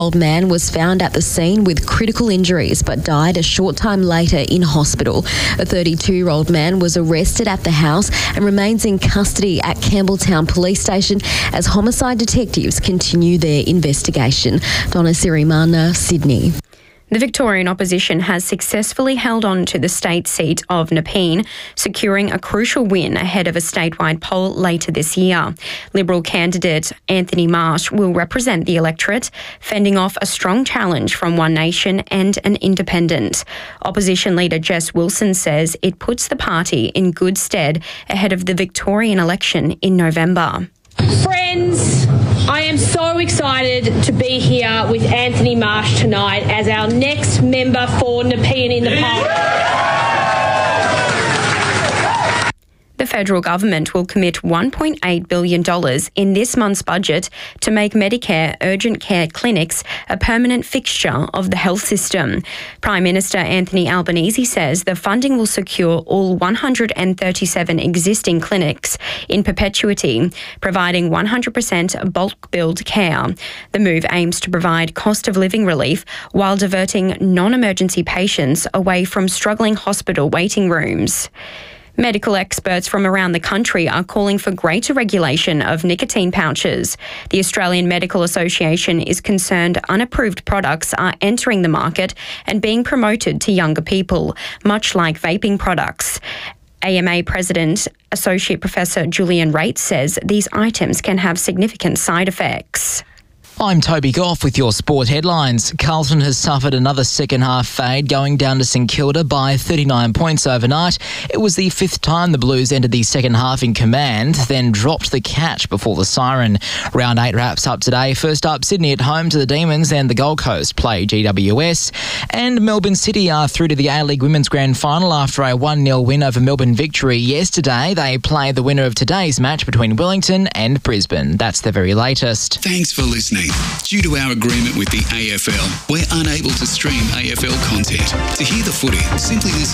Old man was found at the scene with critical injuries but died a short time later in hospital. A 32-year-old man was arrested at the house and remains in custody at Campbelltown Police Station as homicide detectives continue their investigation. Donna Sirimana, Sydney. The Victorian opposition has successfully held on to the state seat of Nepean, securing a crucial win ahead of a statewide poll later this year. Liberal candidate Anthony Marsh will represent the electorate, fending off a strong challenge from One Nation and an independent. Opposition leader Jess Wilson says it puts the party in good stead ahead of the Victorian election in November. Friends, I am so excited to be here with Anthony Marsh tonight as our next member for Nepean in the Parliament. The federal government will commit $1.8 billion in this month's budget to make Medicare urgent care clinics a permanent fixture of the health system. Prime Minister Anthony Albanese says the funding will secure all 137 existing clinics in perpetuity, providing 100% bulk billed care. The move aims to provide cost of living relief while diverting non-emergency patients away from struggling hospital waiting rooms. Medical experts from around the country are calling for greater regulation of nicotine pouches. The Australian Medical Association is concerned unapproved products are entering the market and being promoted to younger people, much like vaping products. AMA President Associate Professor Julian Raitt says these items can have significant side effects. I'm Toby Goff with your sport headlines. Carlton has suffered another second-half fade, going down to St Kilda by 39 points overnight. It was the fifth time the Blues entered the second half in command, then dropped the catch before the siren. Round 8 wraps up today. First up, Sydney at home to the Demons and the Gold Coast play GWS. And Melbourne City are through to the A-League Women's Grand Final after a 1-0 win over Melbourne Victory yesterday. They play the winner of today's match between Wellington and Brisbane. That's the very latest. Thanks for listening. Due to our agreement with the AFL, we're unable to stream AFL content. To hear the footy, simply listen